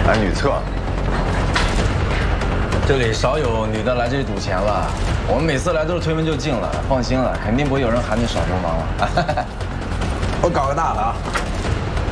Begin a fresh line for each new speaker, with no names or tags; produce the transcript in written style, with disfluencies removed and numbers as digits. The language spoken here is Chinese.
男女厕。
这里少有女的来这里赌钱了。我们每次来都是推门就进了，放心了，肯定不会有人喊你耍流氓了。
我搞个大的啊！